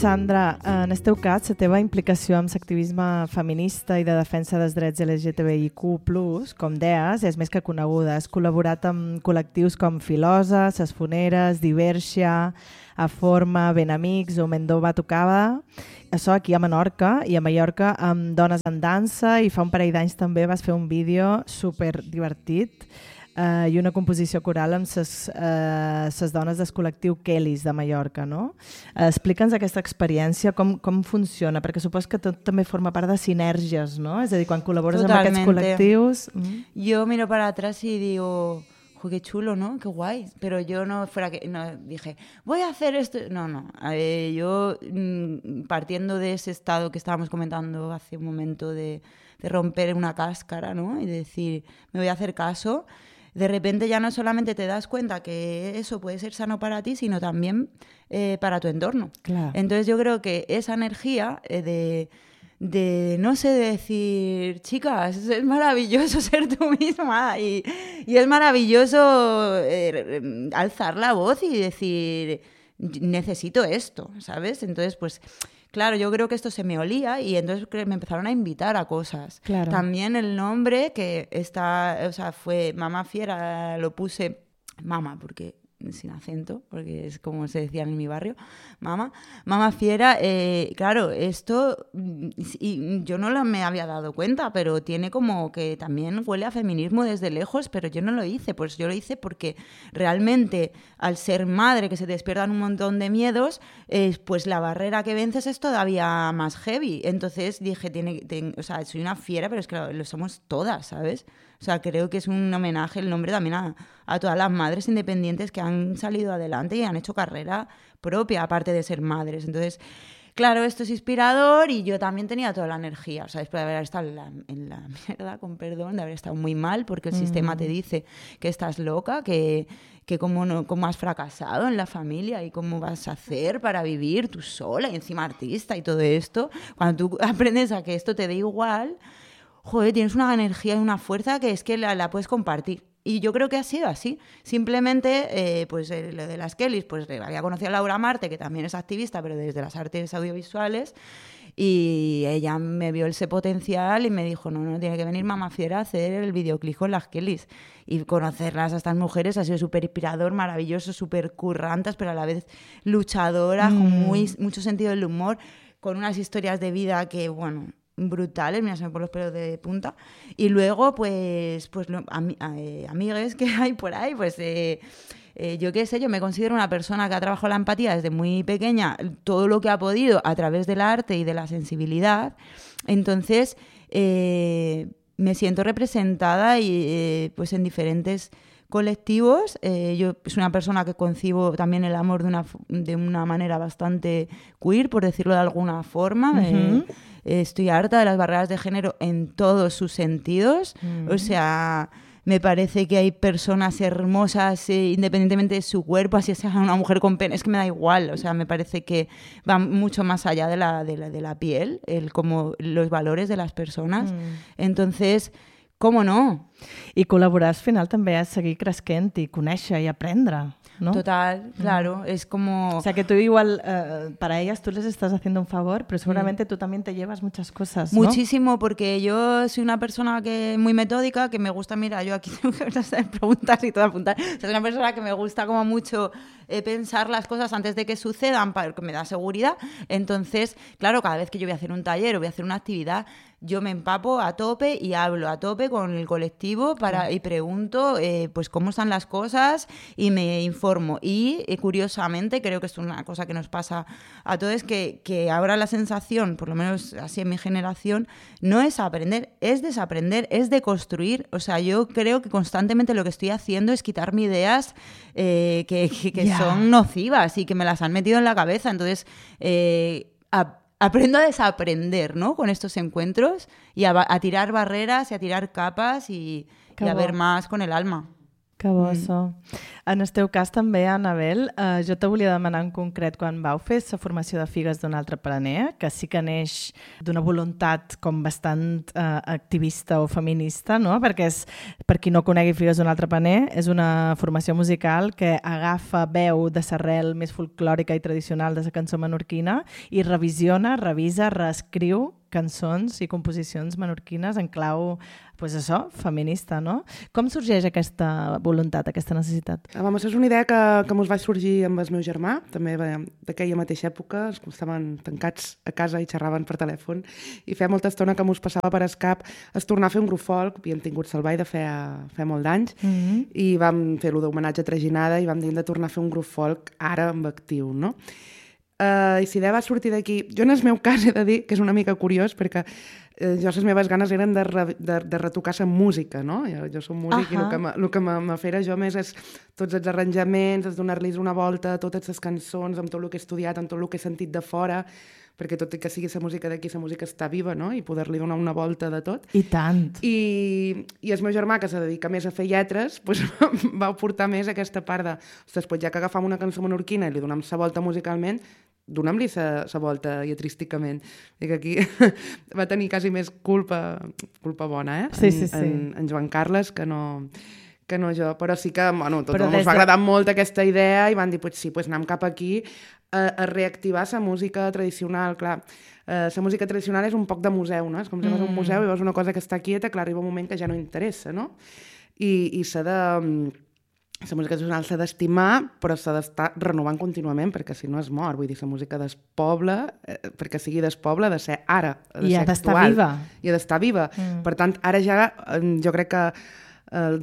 Sandra, en el teu cas, la teva implicació amb l'activisme feminista i de defensa dels drets LGTBIQ+, com deies, és més que coneguda. Has col·laborat amb col·lectius com Filosa, Ses Foneres, Diversia, Aforma, Benamics o Mendó Batucada. Això aquí a Menorca i a Mallorca amb Dones en Dansa, i fa un parell d'anys també vas fer un vídeo super divertit i una composició coral amb ses dones del col·lectiu Kellys de Mallorca, no? Explica'ns aquesta experiència, com funciona, perquè supos que tot també forma part de sinergies, no? És a dir, quan col·labores Totalmente. amb aquests col·lectius... Yo miro para atrás y digo, qué chulo, ¿no? Qué guay. Pero yo no dije, voy a hacer esto. No. Yo, partiendo de ese estado que estábamos comentando hace un momento de romper una cáscara, ¿no? Y decir, me voy a hacer caso. De repente ya no solamente te das cuenta que eso puede ser sano para ti, sino también para tu entorno. Claro. Entonces yo creo que esa energía de no sé, de decir, chicas, es maravilloso ser tú misma y es maravilloso alzar la voz y decir, necesito esto, ¿sabes? Entonces, pues... Claro, yo creo que esto se me olía y entonces me empezaron a invitar a cosas. Claro. También el nombre que fue Mamá Fiera, lo puse Mama, porque sin acento, porque es como se decía en mi barrio, Mamá Fiera, claro, esto y yo no me había dado cuenta, pero tiene como que también huele a feminismo desde lejos, pero yo no lo hice, pues yo lo hice porque realmente al ser madre, que se te despiertan un montón de miedos, pues la barrera que vences es todavía más heavy. Entonces dije, o sea, soy una fiera, pero es que lo somos todas, ¿sabes? O sea, creo que es un homenaje el nombre también a todas las madres independientes que han salido adelante y han hecho carrera propia, aparte de ser madres. Entonces, claro, esto es inspirador y yo también tenía toda la energía, o sea, después de haber estado en la mierda, con perdón, de haber estado muy mal, porque el sistema te dice que estás loca, que cómo has fracasado en la familia y cómo vas a hacer para vivir tú sola y encima artista y todo esto. Cuando tú aprendes a que esto te dé igual... Joder, tienes una energía y una fuerza que es que la puedes compartir. Y yo creo que ha sido así. Simplemente, lo de las Kellys, pues había conocido a Laura Marte, que también es activista, pero desde las artes audiovisuales, y ella me vio ese potencial y me dijo, no, tiene que venir Mamá Fiera a hacer el videoclip con las Kellys. Y conocerlas a estas mujeres ha sido súper inspirador, maravilloso, súper currantas, pero a la vez luchadoras, con mucho sentido del humor, con unas historias de vida que, bueno... brutales, mira, se me ponen los pelos de punta. Y luego, amigues que hay por ahí, pues yo qué sé, yo me considero una persona que ha trabajado la empatía desde muy pequeña, todo lo que ha podido a través del arte y de la sensibilidad. Entonces, me siento representada y pues en diferentes colectivos. Yo soy una persona que concibo también el amor de una manera bastante queer, por decirlo de alguna forma. Estoy harta de las barreras de género en todos sus sentidos. O sea, me parece que hay personas hermosas independientemente de su cuerpo, así sea una mujer con pene, es que me da igual. O sea, me parece que va mucho más allá de la piel, como los valores de las personas. Entonces, ¿cómo no? I col·laborar al final també és seguir cresquent i conèixer i aprendre, ¿no? Total, claro, es como... O sea, que tú igual, para ellas tú les estás haciendo un favor, pero seguramente tú también te llevas muchas cosas, ¿no? Muchísimo, porque yo soy una persona que muy metódica, que me gusta, mira, yo aquí tengo que preguntar y todo apuntar. O sea, soy una persona que me gusta como mucho pensar las cosas antes de que sucedan, porque me da seguridad. Entonces, claro, cada vez que yo voy a hacer un taller o voy a hacer una actividad, yo me empapo a tope y hablo a tope con el colectivo y pregunto pues cómo están las cosas y me informo. Y curiosamente, creo que esto es una cosa que nos pasa a todos, que ahora la sensación, por lo menos así en mi generación, no es aprender, es desaprender, es deconstruir. O sea, yo creo que constantemente lo que estoy haciendo es quitarme ideas que son nocivas y que me las han metido en la cabeza. Entonces, aprendo a desaprender, ¿no? Con estos encuentros y a tirar barreras y a tirar capas y a ver más con el alma. Que bosso. En el teu cas també, Anabel, jo te volia demanar en concret quan vau fer la formació de Figues d'un altre paner, que sí que neix d'una voluntat com bastant activista o feminista, no? Perquè per qui no conegui Figues d'un altre paner, és una formació musical que agafa veu de l'arrel més folclòrica i tradicional de la cançó menorquina i revisiona, revisa, reescriu cançons i composicions menorquines en clau, pues això, feminista, no? Com sorgeix aquesta voluntat, aquesta necessitat? És una idea que mos va sorgir amb el meu germà, també d'aquella mateixa època, estaven tancats a casa i xerraven per telèfon, i feia molta estona que mos passava per Skype es tornar a fer un grup folk, havíem tingut Salvai de fer molt d'anys, i vam fer-lo d'homenatge a Traginada i vam dir de tornar a fer un grup folk ara amb actiu, no? I si idea va sortir d'aquí. Jo en el meu cas he de dir que és una mica curiós perquè jo les meves ganes eren de retocar la música, no? Jo soc músic i el que m'afera jo més és tots els arranjaments, és donar-los una volta a totes les cançons, amb tot el que he estudiat, amb tot el que he sentit de fora, perquè tot i que sigui la música d'aquí, la música està viva, no? I poder-li donar una volta de tot. I tant! I el meu germà, que se dedica més a fer lletres, doncs, va portar més aquesta part de... Ostres, ja que agafam una cançó menorquina i li donem la volta musicalment, donem-li la volta lletrísticament. I que aquí va tenir quasi més culpa bona, Sí. En Joan Carles, que no jo. Però sí que, bueno, tothom ens va agradar molt aquesta idea i van dir, pues sí, pues anem cap aquí a reactivar la música tradicional. Clar, la música tradicional és un poc de museu, no? És com si vas a un museu i veus una cosa que està quieta, clar, arriba un moment que ja no interessa, no? I s'ha de... La música tradicional s'ha d'estimar, però s'ha d'estar renovant contínuament, perquè si no es mor. Vull dir, la música del poble, perquè sigui del poble, ha de ser ara, ha de ser actual. I ha d'estar viva. Per tant, ara ja, jo crec que el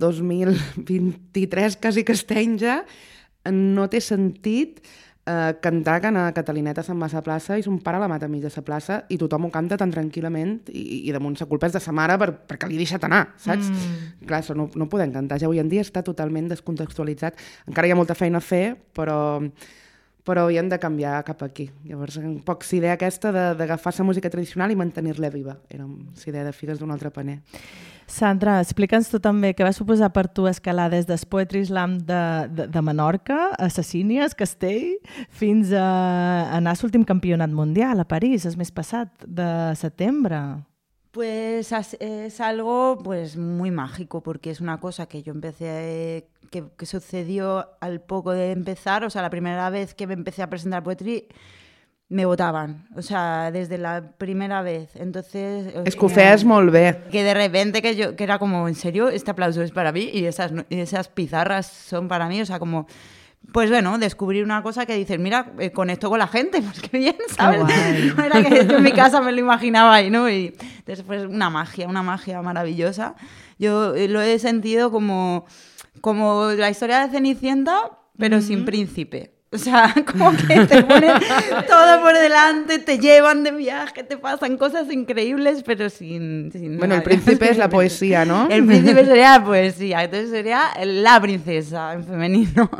2023 quasi que estem ja, no té sentit cantar que a Catalineta se'n va a la plaça i son pare la mata a mig de la plaça i tothom ho canta tan tranquil·lament i damunt la culpa és de sa mare perquè li he deixat anar, saps? Clar, això no podem cantar. Ja avui en dia està totalment descontextualitzat. Encara hi ha molta feina a fer, però hauríem de canviar cap aquí. Llavors, un poc l'idea aquesta d'agafar la música tradicional i mantenir-la viva. Era la idea de Figues d'un altre paner. Sandra, explica'ns tu també què va suposar per tu escalar des del Poetry Slam de Menorca, a Cecínies, Castell, fins a anar a l'últim campionat mundial a París, el mes passat, de setembre. Pues es algo pues muy mágico, porque es una cosa que yo empecé, que sucedió al poco de empezar, o sea, la primera vez que me empecé a presentar poetry, me votaban, o sea, desde la primera vez. Entonces... Es que ho feies molt bé. Que de repente que era como, ¿en serio? Este aplauso es para mí y esas pizarras son para mí, o sea, como... Pues bueno, descubrir una cosa que dices, mira, conecto con la gente, pues qué bien, ¿sabes? No era que yo en mi casa me lo imaginaba ahí, ¿no? Y entonces fue una magia maravillosa. Yo lo he sentido como la historia de Cenicienta, pero sin príncipe. O sea, como que te ponen todo por delante, te llevan de viaje, te pasan cosas increíbles, pero sin bueno, el príncipe es la poesía, ¿no? El príncipe sería la poesía, entonces sería la princesa en femenino.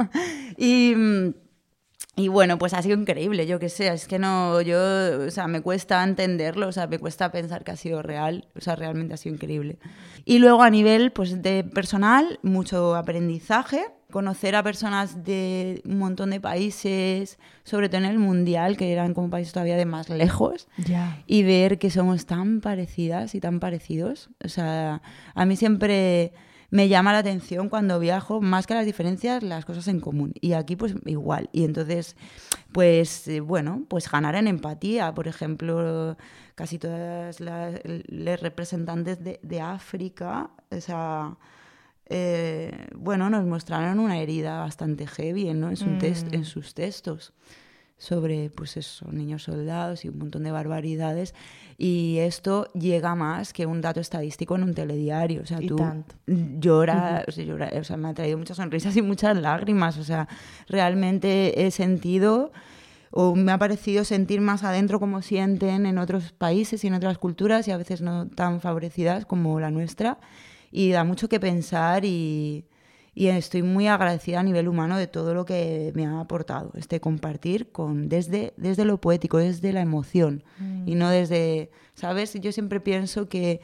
Y bueno, pues ha sido increíble, yo qué sé, es que o sea, me cuesta entenderlo, o sea, me cuesta pensar que ha sido real, o sea, realmente ha sido increíble. Y luego a nivel, pues, de personal, mucho aprendizaje, conocer a personas de un montón de países, sobre todo en el mundial, que eran como países todavía de más lejos, y ver que somos tan parecidas y tan parecidos. O sea, a mí siempre me llama la atención cuando viajo, más que las diferencias, las cosas en común. Y aquí pues igual. Y entonces, pues bueno, pues ganar en empatía. Por ejemplo, casi todas las representantes de África, o sea... bueno, nos mostraron una herida bastante heavy, ¿no? En sus textos sobre, pues eso, niños soldados y un montón de barbaridades, y esto llega más que un dato estadístico en un telediario, o sea, tú lloras, o sea, me ha traído muchas sonrisas y muchas lágrimas, o sea, realmente he sentido, o me ha parecido sentir más adentro como sienten en otros países y en otras culturas, y a veces no tan favorecidas como la nuestra. Y da mucho que pensar y estoy muy agradecida a nivel humano de todo lo que me ha aportado compartir desde lo poético, desde la emoción. y no desde, ¿sabes? Yo siempre pienso que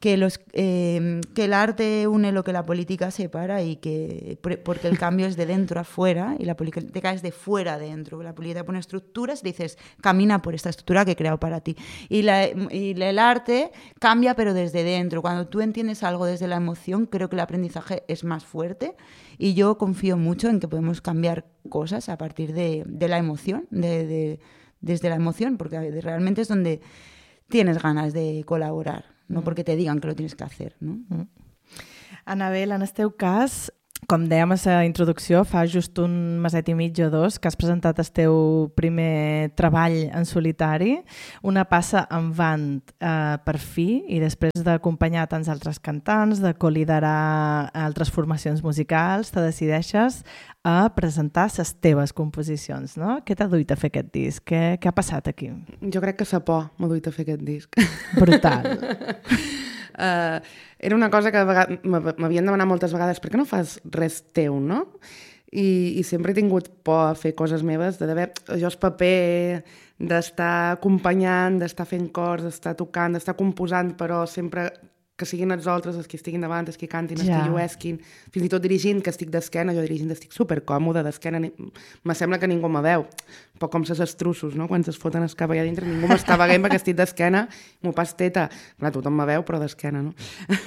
el arte une lo que la política separa porque el cambio es de dentro a fuera y la política es de fuera a dentro. La política pone estructuras y dices, camina por esta estructura que he creado para ti. Y el arte cambia pero desde dentro. Cuando tú entiendes algo desde la emoción, creo que el aprendizaje es más fuerte y yo confío mucho en que podemos cambiar cosas a partir de la emoción, desde la emoción, porque realmente es donde tienes ganas de colaborar. No perquè te digan que lo tienes que hacer, no? Anabel, en el teu cas, com dèiem a la introducció, fa just un meset i mig o dos que has presentat el teu primer treball en solitari, una passa en band per fi, i després d'acompanyar tants altres cantants, de coliderar altres formacions musicals, te decideixes a presentar les teves composicions, no? Què t'ha duit a fer aquest disc? Què ha passat aquí? Jo crec que sa por m'ha duit a fer aquest disc. Brutal. Era una cosa que m'havien demanat moltes vegades, per què no fas res teu, no? I sempre he tingut por a fer coses meves, d'haver jo el paper, d'estar acompanyant, d'estar fent cors, d'estar tocant, d'estar composant, però sempre que siguin els altres els que estiguin davant, els que cantin, els que lluesquin, fins i tot dirigint, que estic d'esquena, jo dirigint estic supercòmoda d'esquena, me sembla que ningú me veu, un poc com ses estrussos, no? Quan es foten el cap allà dintre, ningú m'està veient perquè estic d'esquena, m'ho pas teta, clar, tothom me veu, però d'esquena, no?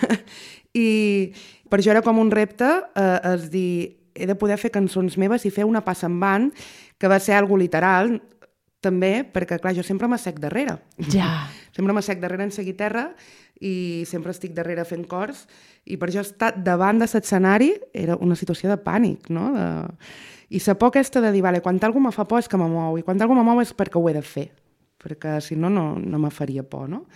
I per això era com un repte, és dir, he de poder fer cançons meves i fer una passa en band, que va ser algo literal, també, perquè, clar, jo sempre m'assec darrere. Ja. Sempre m'assec darrere en la guitarra i sempre estic darrere fent cors i per això estar davant de l'escenari era una situació de pànic, no? I la por aquesta de dir, vale, quan algú me fa por és que me mou i quan algú me mou és perquè ho he de fer, perquè si no, no me faria por, no?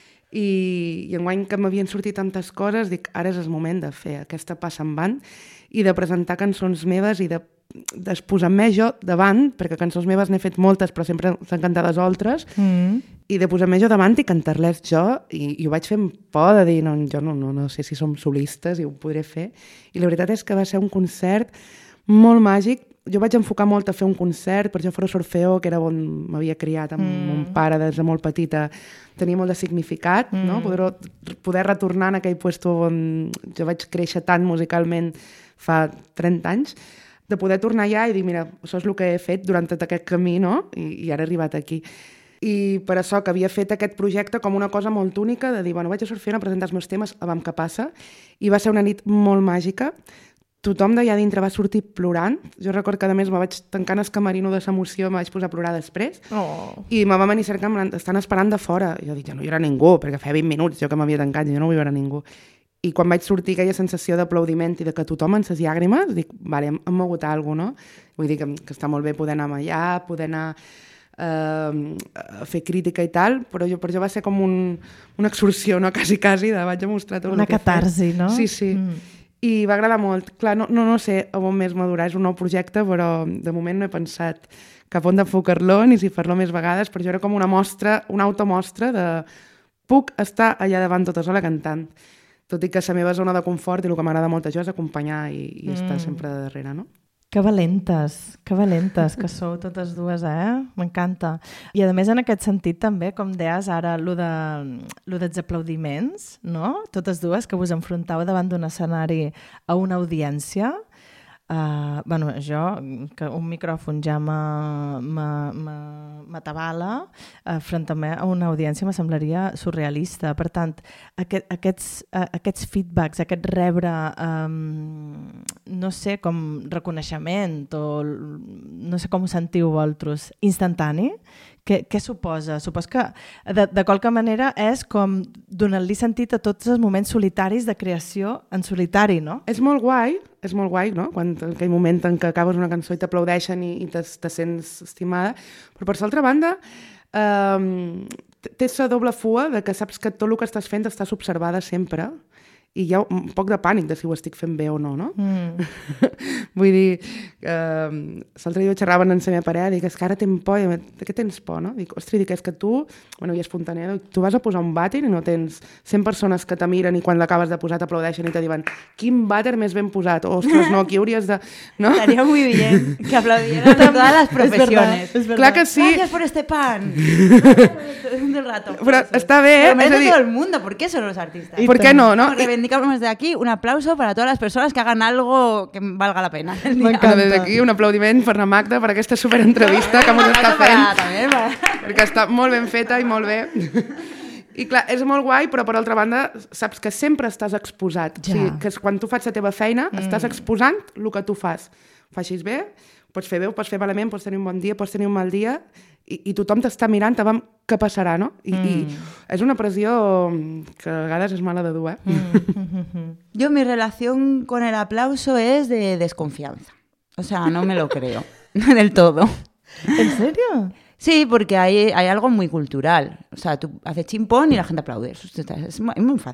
I enguany que m'havien sortit tantes coses, dic, ara és el moment de fer aquesta passa en band i de presentar cançons meves i de posar-me jo davant, perquè cançons meves n'he fet moltes, però sempre s'han cantat les altres, i de posar-me jo davant i cantar-les jo, i ho vaig fer amb por de dir, no, jo no sé si som solistes i ho podré fer, i la veritat és que va ser un concert molt màgic. Jo vaig enfocar molt a fer un concert, per això Foro Sorfeo, que era on m'havia criat amb mon pare des de molt petita, tenia molt de significat, no? Poder retornar en aquell lloc on jo vaig créixer tant musicalment fa 30 anys, de poder tornar allà i dir, mira, això és el que he fet durant tot aquest camí, no? I ara he arribat aquí. I per això que havia fet aquest projecte com una cosa molt única, de dir, bueno, vaig a Sorfeo a presentar els meus temes, a veure què passa, i va ser una nit molt màgica. Tothom d'allà dintre va sortir plorant. Jo recordo que, a més, me vaig tancant el camerino de l'emoció, me vaig posar a plorar després, i me va venir cercar, estan esperant de fora. Jo dic, ja no hi haurà ningú, perquè feia 20 minuts jo que m'havia tancat, jo no vull veure ningú. I quan vaig sortir aquella sensació d'aplaudiment i de que tothom en ses llàgrimes, dic, vale, hem mogut alguna cosa, no? Vull dir que està molt bé poder anar allà, poder anar a fer crítica i tal, però per jo va ser com una exorció, no? Quasi, de vaig a mostrar tot una catarsi, no? Sí. I va agradar molt. Clar, no sé on més madurar, és un nou projecte, però de moment no he pensat cap on d'enfocar-lo ni si fer-lo més vegades, però jo era com una mostra, una automostra de puc estar allà davant tota sola cantant. Tot i que la meva zona de confort i el que m'agrada molt això és acompanyar i estar sempre de darrere, no? Que valentes que sou totes dues, M'encanta. I a més en aquest sentit també, com deies ara, lo dels aplaudiments, no? Totes dues que vos enfrontau davant d'un escenari a una audiència. Jo, que un micròfon ja m'atabala, front-me a una audiència me semblaria surrealista. Per tant, aquests feedbacks, aquest rebre, no sé, com reconeixement o no sé com ho sentiu vosaltres, instantani, què suposa? Supos que de qualque manera és com donar-li sentit a tots els moments solitaris de creació en solitari, no? És molt guai, no? Quan aquell moment en què acabes una cançó i t'aplaudeixen i te sents estimada, però per l'altra banda té la doble fua de que saps que tot el que estàs fent estàs observada sempre i hi ha un poc de pànic de si ho estic fent bé o no, no? Vull dir, l'altre dia xerraven en la meva parella, dic, és que ara tinc por, de què tens por, no? Dic, ostres, és que tu, bueno, i espontània, tu vas a posar un vàter i no tens 100 persones que te miren i quan l'acabes de posar t'aplaudeixen i te diuen, quin vàter més ben posat, ostres, no, aquí hauries de... No? Estaría muy bien que aplaudieran a todas las profesiones. Es verdad. Clar que sí. Gracias por este pan. Todo el rato. Però està bé, Lo merece todo el mundo, ¿por qué solo los artistas? ¿Por qué no? Nos reivindicamos desde aquí un aplauso para todas las personas que hagan algo que valga la pena. M'encanta. Des d'aquí un aplaudiment per la Magda per aquesta superentrevista que ens està fent, perquè està molt ben feta i molt bé. I clar, és molt guai, però per altra banda saps que sempre estàs exposat. Ja. O sigui, que quan tu fas la teva feina estàs exposant el que tu fas. Ho facis bé, pots fer bé, pots fer malament, pots tenir un bon dia, pots tenir un mal dia, i tothom t'està mirant, a veure què passarà, no? I és una pressió que a vegades és mala de dur, eh? Yo mi relación con el aplauso es de desconfianza. O sea, no me lo creo del todo. ¿En serio? Sí, porque hay algo muy cultural. O sea, tú haces chimpón y la gente aplaude. Es muy fácil.